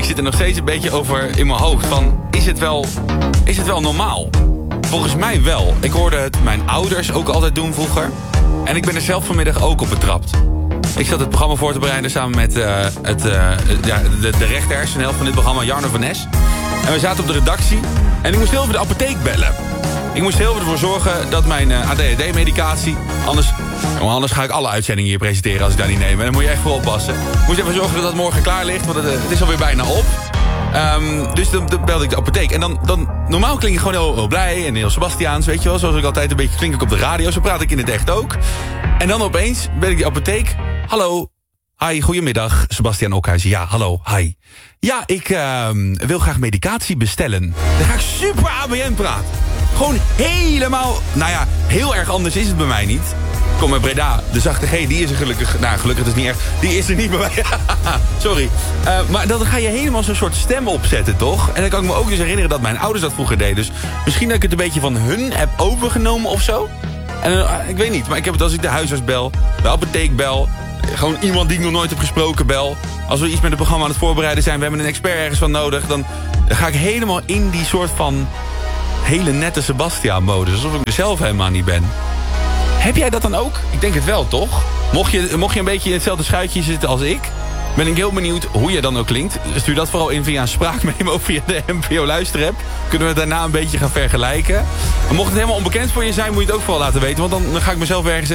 zit er nog steeds een beetje over in mijn hoofd. Van, is het wel normaal? Volgens mij wel. Ik hoorde het mijn ouders ook altijd doen vroeger. En ik ben er zelf vanmiddag ook op betrapt. Ik zat het programma voor te bereiden samen met de rechterhersenhelft van dit programma, Jarno van Nes. En we zaten op de redactie en ik moest heel even de apotheek bellen. Ik moest heel even ervoor zorgen dat mijn ADHD-medicatie... Anders ga ik alle uitzendingen hier presenteren als ik daar niet neem. En dan moet je echt voor oppassen. Ik moest even zorgen dat dat morgen klaar ligt, want het is alweer bijna op. Dus dan belde ik de apotheek. En dan normaal klink ik gewoon heel blij en heel Sebastiaans, weet je wel. Zoals ik altijd een beetje klink ik op de radio. Zo praat ik in het echt ook. En dan opeens bel ik de apotheek. Hallo. Hi, goedemiddag. Sebastian Okhuizen. Ja, hallo. Hi. Ja, ik wil graag medicatie bestellen. Dan ga ik super ABN praten. Gewoon helemaal... Nou ja, heel erg anders is het bij mij niet. Kom maar Breda, de zachte G, die is er gelukkig... Nou, gelukkig is het niet echt. Die is er niet bij mij. Sorry. Maar dan ga je helemaal zo'n soort stem opzetten, toch? En dan kan ik me ook dus herinneren dat mijn ouders dat vroeger deden. Dus misschien dat ik het een beetje van hun heb overgenomen of zo. En ik weet niet, maar ik heb het als ik de huisarts bel, de apotheek bel... Gewoon iemand die ik nog nooit heb gesproken bel. Als we iets met het programma aan het voorbereiden zijn... we hebben een expert ergens van nodig... dan ga ik helemaal in die soort van... hele nette Sebastian-modus. Alsof ik er zelf helemaal niet ben. Heb jij dat dan ook? Ik denk het wel, toch? Mocht je een beetje in hetzelfde schuitje zitten als ik... ben ik heel benieuwd hoe je dan ook klinkt. Stuur dat vooral in via een spraakmemo of via de NPO-luisterapp. Kunnen we het daarna een beetje gaan vergelijken. En mocht het helemaal onbekend voor je zijn... moet je het ook vooral laten weten. Want dan ga ik mezelf ergens